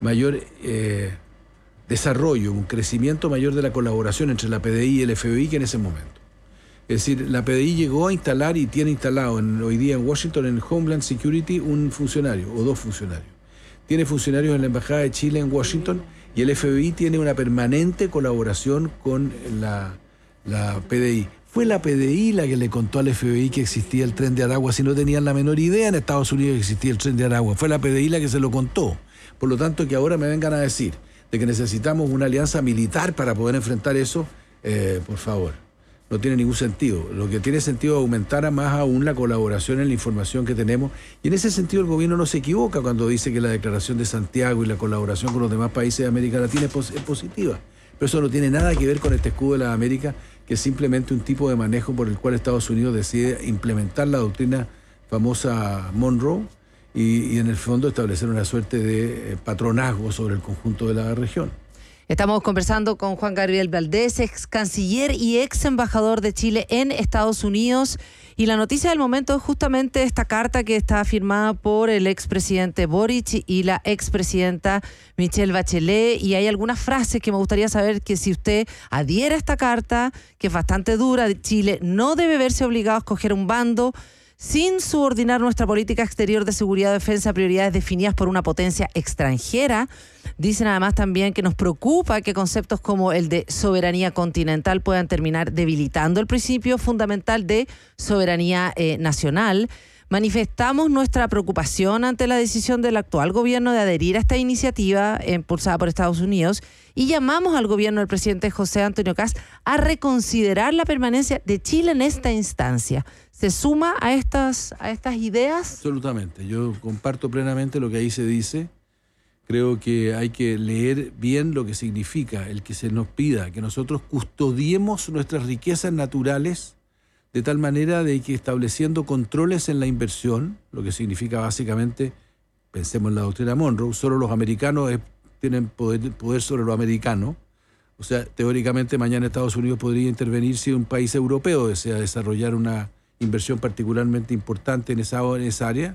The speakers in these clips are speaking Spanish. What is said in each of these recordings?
mayor desarrollo, un crecimiento mayor de la colaboración entre la PDI y el FBI que en ese momento. Es decir, la PDI llegó a instalar y tiene instalado hoy día en Washington, en Homeland Security, un funcionario o dos funcionarios. Tiene funcionarios en la Embajada de Chile en Washington y el FBI tiene una permanente colaboración con la PDI. Fue la PDI la que le contó al FBI que existía el Tren de Aragua, si no tenían la menor idea en Estados Unidos que existía el Tren de Aragua. Fue la PDI la que se lo contó. Por lo tanto, que ahora me vengan a decir de que necesitamos una alianza militar para poder enfrentar eso, por favor, no tiene ningún sentido. Lo que tiene sentido es aumentar más aún la colaboración en la información que tenemos. Y en ese sentido el gobierno no se equivoca cuando dice que la Declaración de Santiago y la colaboración con los demás países de América Latina es positiva. Pero eso no tiene nada que ver con este escudo de las Américas, que es simplemente un tipo de manejo por el cual Estados Unidos decide implementar la doctrina famosa Monroe y en el fondo establecer una suerte de patronazgo sobre el conjunto de la región. Estamos conversando con Juan Gabriel Valdés, ex canciller y ex embajador de Chile en Estados Unidos. Y la noticia del momento es justamente esta carta que está firmada por el expresidente Boric y la expresidenta Michelle Bachelet. Y hay algunas frases que me gustaría saber que si usted adhiere a esta carta, que es bastante dura. Chile no debe verse obligado a escoger un bando sin subordinar nuestra política exterior de seguridad o defensa a prioridades definidas por una potencia extranjera. Dicen además también que nos preocupa que conceptos como el de soberanía continental puedan terminar debilitando el principio fundamental de soberanía nacional. Manifestamos nuestra preocupación ante la decisión del actual gobierno de adherir a esta iniciativa impulsada por Estados Unidos y llamamos al gobierno del presidente José Antonio Kast a reconsiderar la permanencia de Chile en esta instancia. ¿Se suma a estas ideas? Absolutamente. Yo comparto plenamente lo que ahí se dice. Creo que hay que leer bien lo que significa el que se nos pida que nosotros custodiemos nuestras riquezas naturales de tal manera de que estableciendo controles en la inversión, lo que significa básicamente, pensemos en la doctrina Monroe, solo los americanos tienen poder sobre los americanos. O sea, teóricamente mañana Estados Unidos podría intervenir si un país europeo desea desarrollar una inversión particularmente importante en esa área.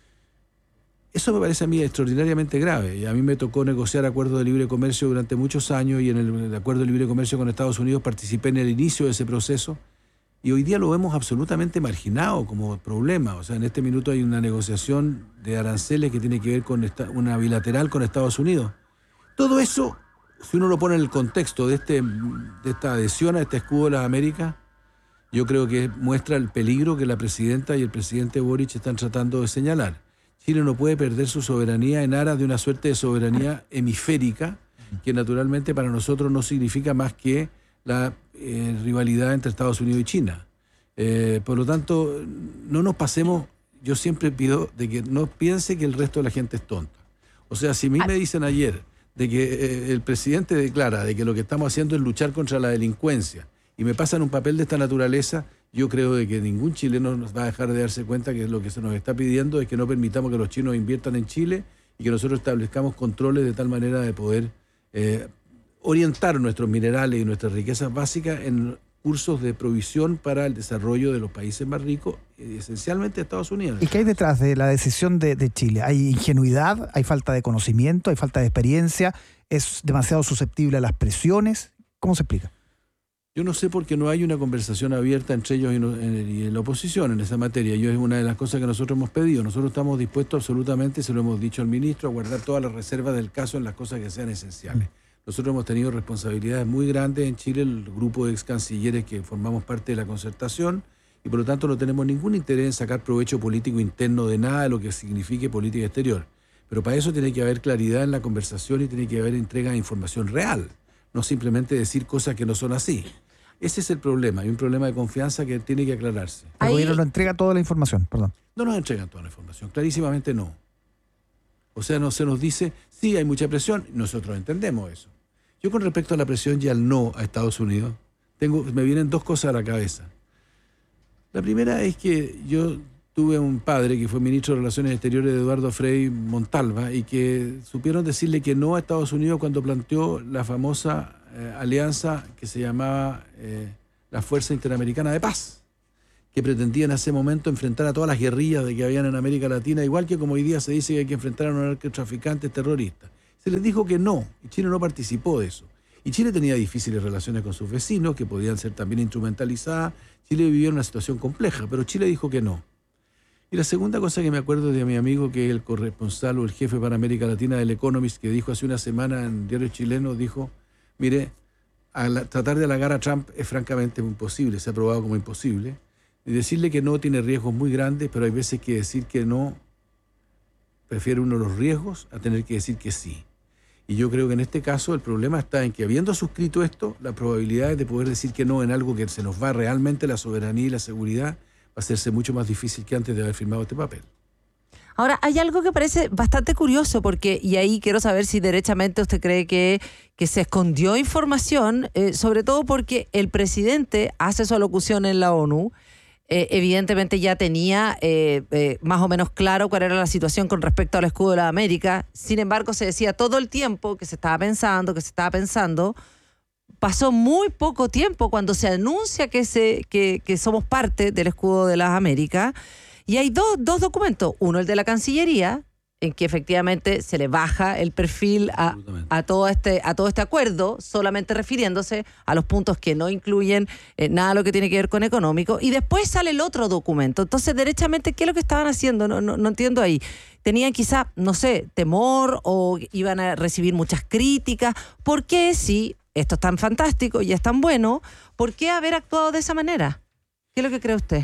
Eso me parece a mí extraordinariamente grave. Y a mí me tocó negociar acuerdos de libre comercio durante muchos años y en el acuerdo de libre comercio con Estados Unidos participé en el inicio de ese proceso. Y hoy día lo vemos absolutamente marginado como problema. O sea, en este minuto hay una negociación de aranceles que tiene que ver con una bilateral con Estados Unidos. Todo eso, si uno lo pone en el contexto de esta adhesión a este escudo de las Américas, yo creo que muestra el peligro que la presidenta y el presidente Boric están tratando de señalar. Chile no puede perder su soberanía en aras de una suerte de soberanía hemisférica, que naturalmente para nosotros no significa más que la rivalidad entre Estados Unidos y China. Por lo tanto, no nos pasemos, yo siempre pido de que no piense que el resto de la gente es tonta. O sea, si a mí me dicen ayer de que el presidente declara de que lo que estamos haciendo es luchar contra la delincuencia y me pasan un papel de esta naturaleza, yo creo de que ningún chileno nos va a dejar de darse cuenta que lo que se nos está pidiendo es que no permitamos que los chinos inviertan en Chile y que nosotros establezcamos controles de tal manera de poder orientar nuestros minerales y nuestras riquezas básicas en cursos de provisión para el desarrollo de los países más ricos, esencialmente Estados Unidos. ¿Y qué hay detrás de la decisión de Chile? ¿Hay ingenuidad? ¿Hay falta de conocimiento? ¿Hay falta de experiencia? ¿Es demasiado susceptible a las presiones? ¿Cómo se explica? Yo no sé por qué no hay una conversación abierta entre ellos y en la oposición en esa materia. Es una de las cosas que nosotros hemos pedido. Nosotros estamos dispuestos absolutamente, se lo hemos dicho al ministro, a guardar todas las reservas del caso en las cosas que sean esenciales. Nosotros hemos tenido responsabilidades muy grandes en Chile, el grupo de ex cancilleres que formamos parte de la concertación, y por lo tanto no tenemos ningún interés en sacar provecho político interno de nada de lo que signifique política exterior. Pero para eso tiene que haber claridad en la conversación y tiene que haber entrega de información real, no simplemente decir cosas que no son así. Ese es el problema, hay un problema de confianza que tiene que aclararse. El gobierno no entrega toda la información, perdón. No nos entregan toda la información, clarísimamente no. O sea, no se nos dice, sí, hay mucha presión, nosotros entendemos eso. Yo con respecto a la presión y al no a Estados Unidos, me vienen dos cosas a la cabeza. La primera es que yo tuve un padre que fue ministro de Relaciones Exteriores de Eduardo Frei Montalva y que supieron decirle que no a Estados Unidos cuando planteó la famosa alianza que se llamaba la Fuerza Interamericana de Paz, que pretendía en ese momento enfrentar a todas las guerrillas que habían en América Latina, igual que como hoy día se dice que hay que enfrentar a los narcotraficantes terroristas. Se les dijo que no, y Chile no participó de eso. Y Chile tenía difíciles relaciones con sus vecinos, que podían ser también instrumentalizadas. Chile vivía una situación compleja, pero Chile dijo que no. Y la segunda cosa que me acuerdo de mi amigo, que es el corresponsal o el jefe para América Latina del Economist, que dijo hace una semana en diario chileno, dijo, mire, tratar de halagar a Trump es francamente imposible, se ha probado como imposible. Y decirle que no tiene riesgos muy grandes, pero hay veces que decir que no, prefiere uno los riesgos a tener que decir que sí. Y yo creo que en este caso el problema está en que, habiendo suscrito esto, la probabilidad de poder decir que no en algo que se nos va realmente la soberanía y la seguridad va a hacerse mucho más difícil que antes de haber firmado este papel. Ahora, hay algo que parece bastante curioso, porque, y ahí quiero saber si derechamente usted cree que se escondió información, sobre todo porque el presidente hace su alocución en la ONU, evidentemente ya tenía más o menos claro cuál era la situación con respecto al escudo de la América. Sin embargo, se decía todo el tiempo que se estaba pensando. Pasó muy poco tiempo cuando se anuncia que somos parte del escudo de las Américas, y hay dos documentos. Uno, el de la Cancillería, en que efectivamente se le baja el perfil a todo este acuerdo, solamente refiriéndose a los puntos que no incluyen nada de lo que tiene que ver con económico. Y después sale el otro documento. Entonces, derechamente, ¿qué es lo que estaban haciendo? No entiendo ahí. ¿Tenían quizá, no sé, temor o iban a recibir muchas críticas? ¿Por qué, si esto es tan fantástico y es tan bueno, por qué haber actuado de esa manera? ¿Qué es lo que cree usted?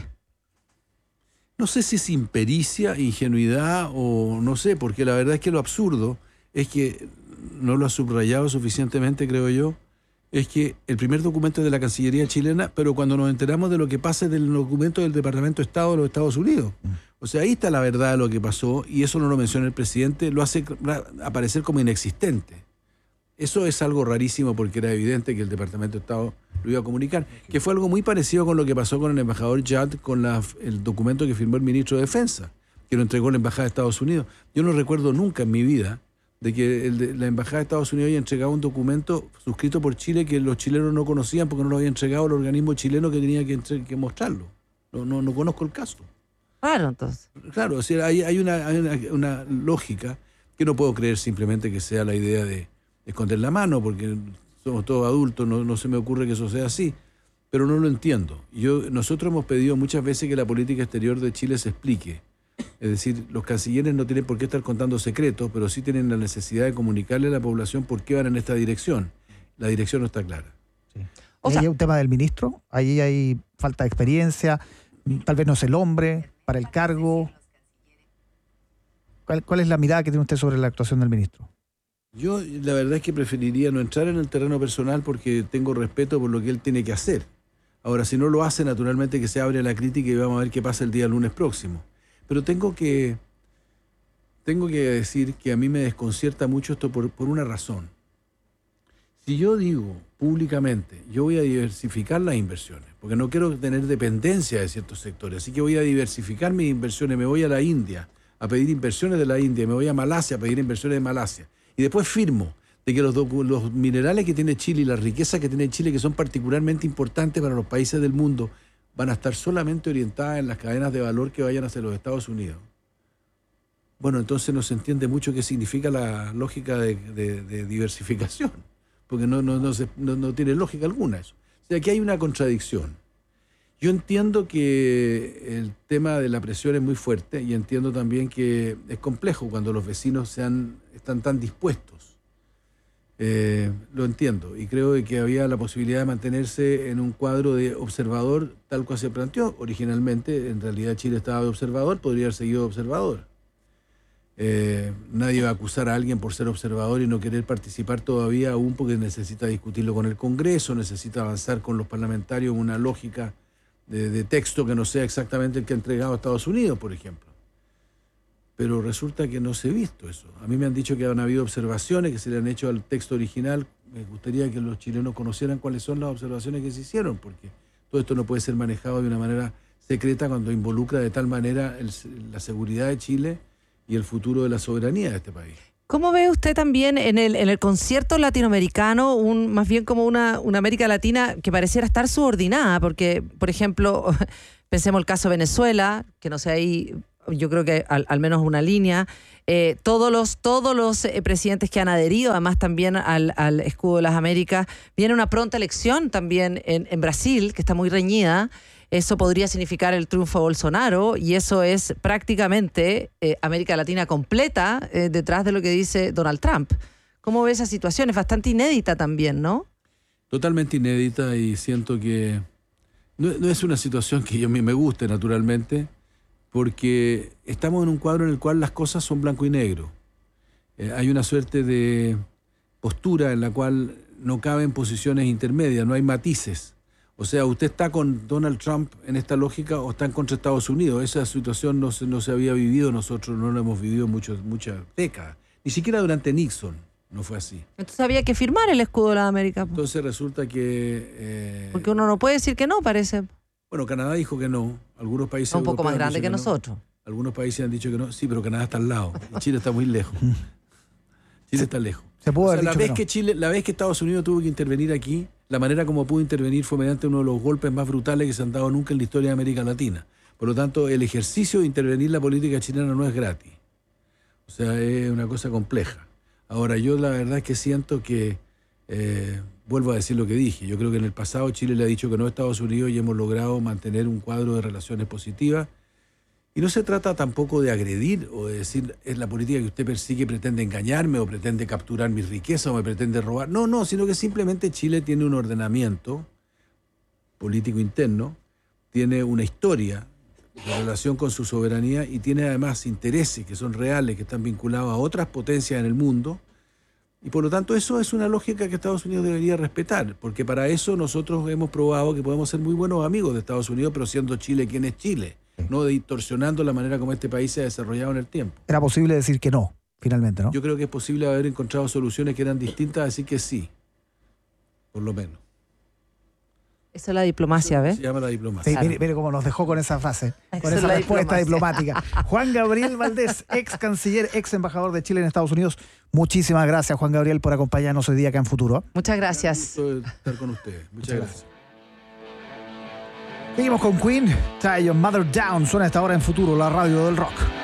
No sé si es impericia, ingenuidad o no sé, porque la verdad es que lo absurdo es que, no lo ha subrayado suficientemente, creo yo, es que el primer documento es de la Cancillería chilena, pero cuando nos enteramos de lo que pasa es del documento del Departamento de Estado de los Estados Unidos. O sea, ahí está la verdad de lo que pasó, y eso no lo menciona el presidente, lo hace aparecer como inexistente. Eso es algo rarísimo, porque era evidente que el Departamento de Estado lo iba a comunicar, que fue algo muy parecido con lo que pasó con el embajador Judd con el documento que firmó el ministro de Defensa, que lo entregó la Embajada de Estados Unidos. Yo no recuerdo nunca en mi vida de que la Embajada de Estados Unidos haya entregado un documento suscrito por Chile que los chilenos no conocían porque no lo había entregado el organismo chileno que tenía que mostrarlo. No conozco el caso. Claro, entonces. Claro, o sea, hay una lógica que no puedo creer simplemente que sea la idea de esconder la mano, porque somos todos adultos, no se me ocurre que eso sea así, pero no lo entiendo. Nosotros hemos pedido muchas veces que la política exterior de Chile se explique. Es decir, los cancilleres no tienen por qué estar contando secretos, pero sí tienen la necesidad de comunicarle a la población por qué van en esta dirección. La dirección no está clara. Sí. Ahí hay un tema del ministro, ahí hay falta de experiencia, tal vez no es el hombre para el cargo. ¿Cuál es la mirada que tiene usted sobre la actuación del ministro? Yo la verdad es que preferiría no entrar en el terreno personal, porque tengo respeto por lo que él tiene que hacer. Ahora, si no lo hace, naturalmente que se abre la crítica y vamos a ver qué pasa el día lunes próximo. Pero tengo que decir que a mí me desconcierta mucho esto por una razón. Si yo digo públicamente, yo voy a diversificar las inversiones, porque no quiero tener dependencia de ciertos sectores, así que voy a diversificar mis inversiones, me voy a la India a pedir inversiones de la India, me voy a Malasia a pedir inversiones de Malasia, y después firmo de que los minerales que tiene Chile y la riqueza que tiene Chile, que son particularmente importantes para los países del mundo, van a estar solamente orientadas en las cadenas de valor que vayan hacia los Estados Unidos. Bueno, entonces no se entiende mucho qué significa la lógica de diversificación, porque no tiene lógica alguna eso. O sea, aquí hay una contradicción. Yo entiendo que el tema de la presión es muy fuerte, y entiendo también que es complejo cuando los vecinos están tan dispuestos. Lo entiendo, y creo que había la posibilidad de mantenerse en un cuadro de observador, tal cual se planteó originalmente. En realidad Chile estaba de observador, podría haber seguido de observador. Nadie va a acusar a alguien por ser observador y no querer participar todavía, aún porque necesita discutirlo con el Congreso, necesita avanzar con los parlamentarios en una lógica de texto que no sea exactamente el que ha entregado a Estados Unidos, por ejemplo. Pero resulta que no se ha visto eso. A mí me han dicho que han habido observaciones que se le han hecho al texto original. Me gustaría que los chilenos conocieran cuáles son las observaciones que se hicieron, porque todo esto no puede ser manejado de una manera secreta cuando involucra de tal manera la seguridad de Chile y el futuro de la soberanía de este país. ¿Cómo ve usted también en el concierto latinoamericano, más bien como una América Latina que pareciera estar subordinada? Porque, por ejemplo, pensemos el caso de Venezuela, que no sé ahí yo creo que al menos una línea. Todos los presidentes que han adherido, además también al escudo de las Américas, viene una pronta elección también en Brasil, que está muy reñida. Eso podría significar el triunfo de Bolsonaro, y eso es prácticamente América Latina completa detrás de lo que dice Donald Trump. ¿Cómo ve esa situación? Es bastante inédita también, ¿no? Totalmente inédita, y siento que no es una situación que a mí me guste, naturalmente, porque estamos en un cuadro en el cual las cosas son blanco y negro. Hay una suerte de postura en la cual no caben posiciones intermedias, no hay matices. O sea, usted está con Donald Trump en esta lógica o está en contra de Estados Unidos. Esa situación no se había vivido, nosotros no la hemos vivido muchas décadas. Ni siquiera durante Nixon no fue así. Entonces había que firmar el escudo de las Américas. Entonces resulta que... porque uno no puede decir que no, parece. Bueno, Canadá dijo que no. Algunos países... Un poco más grande que nosotros. Algunos países han dicho que no. Sí, pero Canadá está al lado. Y Chile está muy lejos. Chile está lejos. Se pudo haber la dicho vez que la vez que Estados Unidos tuvo que intervenir aquí, la manera como pudo intervenir fue mediante uno de los golpes más brutales que se han dado nunca en la historia de América Latina. Por lo tanto, el ejercicio de intervenir la política chilena no es gratis. O sea, es una cosa compleja. Ahora, yo la verdad es que siento que, vuelvo a decir lo que dije, yo creo que en el pasado Chile le ha dicho que no a Estados Unidos y hemos logrado mantener un cuadro de relaciones positivas. Y no se trata tampoco de agredir o de decir, es la política que usted persigue, pretende engañarme o pretende capturar mi riqueza o me pretende robar. No, sino que simplemente Chile tiene un ordenamiento político interno, tiene una historia de relación con su soberanía y tiene además intereses que son reales, que están vinculados a otras potencias en el mundo. Y por lo tanto eso es una lógica que Estados Unidos debería respetar, porque para eso nosotros hemos probado que podemos ser muy buenos amigos de Estados Unidos, pero siendo Chile quien es Chile. No distorsionando la manera como este país se ha desarrollado en el tiempo. Era posible decir que no, finalmente, ¿no? Yo creo que es posible haber encontrado soluciones que eran distintas, así que sí, por lo menos. Eso es la diplomacia, ¿ves? Se llama la diplomacia. Sí, mire cómo nos dejó con esa frase, con Eso esa es respuesta diplomacia. diplomática. Juan Gabriel Valdés, ex canciller, ex embajador de Chile en Estados Unidos. Muchísimas gracias, Juan Gabriel, por acompañarnos hoy día acá en Futuro. Muchas gracias. Un gusto estar con ustedes. Muchas gracias. Seguimos con Queen, Tie Your Mother Down, suena a esta hora en Futuro, la radio del rock.